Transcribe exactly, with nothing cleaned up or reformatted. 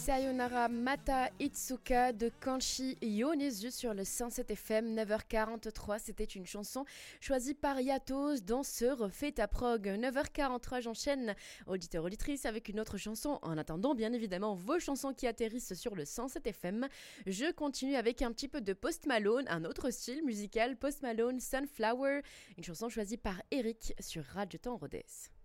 Sayonara Mata Itsuka de Kanchi Yonezu sur le cent sept F M, neuf heures quarante-trois. C'était une chanson choisie par Yatos dans ce Refait ta prog. neuf heures quarante-trois, j'enchaîne, auditeur auditrice, avec une autre chanson. En attendant, bien évidemment, vos chansons qui atterrissent sur le cent sept F M. Je continue avec un petit peu de Post Malone, un autre style musical, Post Malone Sunflower, une chanson choisie par Eric sur Radio Temps Rodez.